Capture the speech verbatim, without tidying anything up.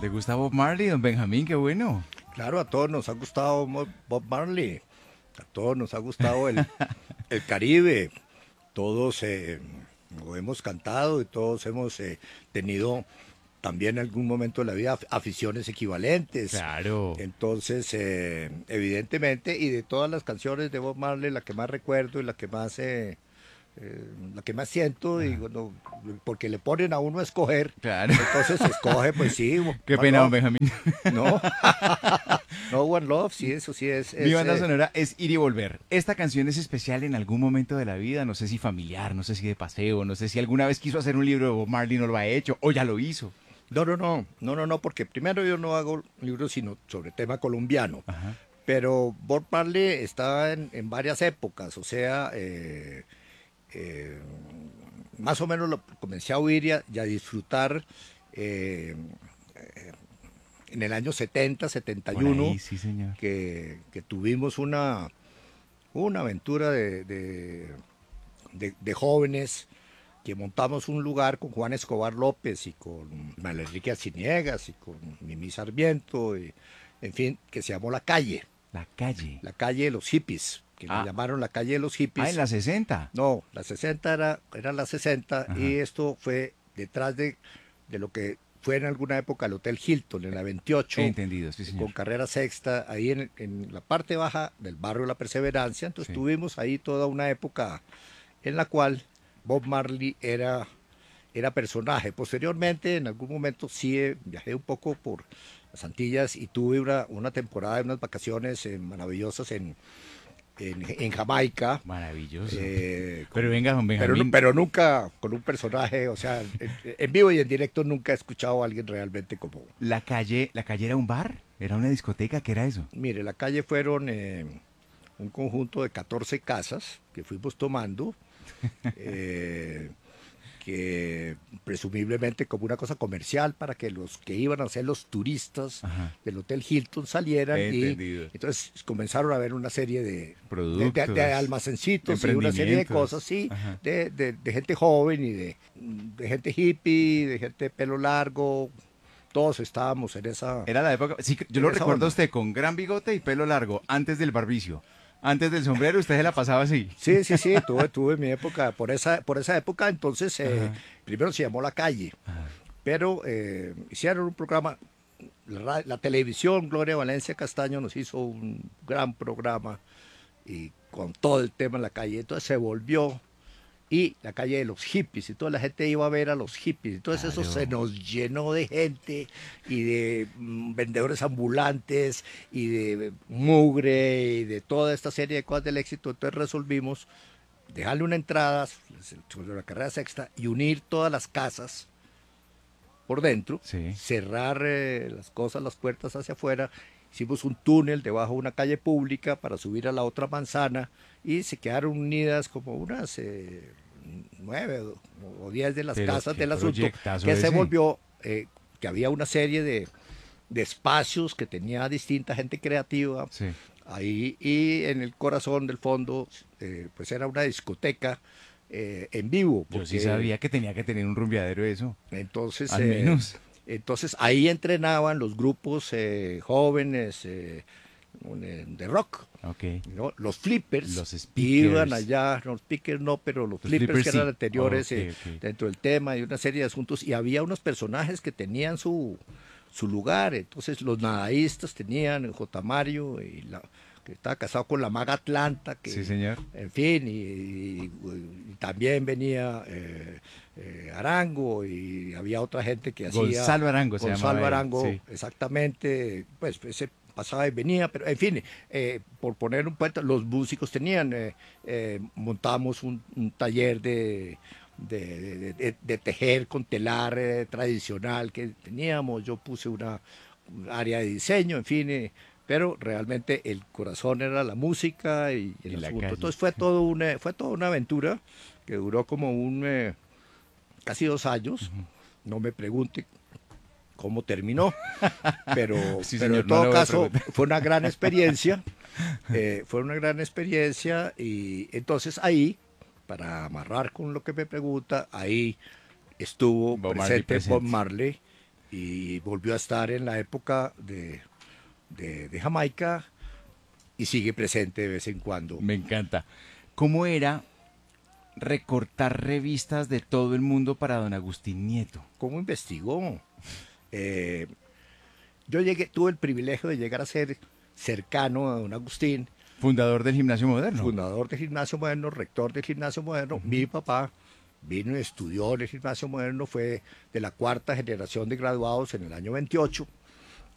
¿Le gusta Bob Marley, don Benjamín? Qué bueno. Claro, a todos nos ha gustado Mo- Bob Marley, a todos nos ha gustado el, el Caribe, todos eh, lo hemos cantado y todos hemos eh, tenido también en algún momento de la vida af- aficiones equivalentes. Claro. Entonces, eh, evidentemente, y de todas las canciones de Bob Marley, la que más recuerdo y la que más, eh, eh, la que más siento, y cuando, porque le ponen a uno a escoger, Claro. entonces escoge, pues sí, One Qué pena, don Love. Benjamín. No, no, One Love, sí, eso sí es, Mi es banda eh, sonora es Ir y Volver. Esta canción es especial en algún momento de la vida, no sé si familiar, no sé si de paseo, no sé si alguna vez quiso hacer un libro de Bob Marley y no lo ha hecho, o ya lo hizo. no, no, no, no, no, no, porque primero yo no hago libros sino sobre tema colombiano, Ajá. pero Bob Marley está en, en varias épocas, o sea, eh, eh, más o menos lo comencé a oír y a, y a disfrutar eh, en el año setenta, Por ahí, setenta y uno, sí, señor. que, que tuvimos una, una aventura de, de, de, de jóvenes que montamos un lugar con Juan Escobar López y con Manuel Enrique Arciniegas y con Mimi Sarmiento, y, en fin, que se llamó La Calle, La calle. la calle de los hippies, que la Ah, llamaron la calle de los ah, en hippies. la sesenta. No, la sesenta era, era la sesenta, y Ajá. esto fue detrás de, de lo que fue en alguna época el Hotel Hilton, en la veintiocho, Entendido, sí, señor. con carrera sexta, ahí en, en la parte baja del barrio La Perseverancia. Entonces Sí. tuvimos ahí toda una época en la cual Bob Marley era, era personaje. Posteriormente, en algún momento sí eh, viajé un poco por las Antillas y tuve una, una temporada de unas vacaciones eh, maravillosas en, en, en Jamaica. Maravilloso. eh, Pero con- venga, don pero, nu- Benjamín, pero nunca con un personaje, o sea, en, en vivo y en directo nunca he escuchado a alguien realmente como... la calle, la calle era un bar, era una discoteca, ¿qué era eso? Mire, la calle fueron eh, un conjunto de catorce casas que fuimos tomando, eh, que presumiblemente como una cosa comercial para que los que iban a ser los turistas Ajá. del Hotel Hilton salieran, y Entendido. entonces comenzaron a ver una serie de, de, de- Productos, de almacencitos y una serie de emprendimientos. cosas, sí, Ajá. de, de- de gente joven y de, de gente hippie, de gente de pelo largo, todos estábamos en esa, Era la época, sí, yo en lo esa recuerdo a onda. usted con gran bigote y pelo largo, antes del barbicio, antes del sombrero, usted se la pasaba así. Sí, sí, sí, tuve, tuve mi época, por esa, por esa época, entonces, eh, Ajá. primero se llamó La Calle, Ajá. pero eh, hicieron un programa, la, ra- la televisión, Gloria Valencia Castaño nos hizo un gran programa y con todo el tema en la calle, entonces se volvió, y la calle de los hippies, y toda la gente iba a ver a los hippies, entonces eso se Claro. nos llenó de gente y de mm, vendedores ambulantes y de mugre y de toda esta serie de cosas del éxito. Entonces resolvimos dejarle una entrada sobre la carrera sexta y unir todas las casas por dentro, Sí. cerrar eh, las cosas, las puertas hacia afuera. Hicimos un túnel debajo de una calle pública para subir a la otra manzana, y se quedaron unidas como unas eh, nueve o, o diez de las Pero casas qué del asunto, proyectazo que se ese. volvió, eh, que había una serie de, de espacios que tenía distinta gente creativa Sí. ahí, y en el corazón del fondo eh, pues era una discoteca eh, en vivo, Yo sí porque sabía que tenía que tener un rumbeadero eso, entonces, al eh, menos. entonces ahí entrenaban los grupos eh, jóvenes eh, un, eh, de rock, Ok. ¿no? Los flippers Los iban speakers. allá, no, los speakers no, pero los, Los flippers flippers que sí. eran anteriores Ok, eh, ok. dentro del tema, y una serie de asuntos, y había unos personajes que tenían su, su lugar. Entonces los nadaístas tenían el J. Mario, y la, que estaba casado con la maga Atlanta, Sí, que señor. en fin, y, y- y también venía eh, eh, Arango, y había otra gente que hacía, Gonzalo Arango se Gonzalo llamaba él. Arango, Sí. exactamente, pues ese pasaba y venía, pero en fin, eh, por poner un puente, los músicos tenían, eh, eh, montamos un, un taller de, de, de- de- de tejer con telar eh, tradicional que teníamos, yo puse una, un área de diseño, en fin, eh, pero realmente el corazón era la música y Y el la asunto. calle. Entonces fue todo una, fue toda una aventura que duró como un eh, casi dos años. No me pregunte cómo terminó, pero, Sí, pero señor, en no le todo voy a caso preguntar. fue una gran experiencia, eh, fue una gran experiencia, y entonces ahí, para amarrar con lo que me pregunta, ahí estuvo Bob Marley presente Bob presente. Marley, y volvió a estar en la época de, de, de Jamaica y sigue presente de vez en cuando. Me encanta. ¿Cómo era recortar revistas de todo el mundo para don Agustín Nieto? ¿Cómo investigó? Eh, yo llegué, tuve el privilegio de llegar a ser cercano a don Agustín, Fundador del Gimnasio Moderno. fundador del Gimnasio Moderno, rector del Gimnasio Moderno. Uh-huh. Mi papá vino y estudió en el Gimnasio Moderno, fue de la cuarta generación de graduados en el año veintiocho.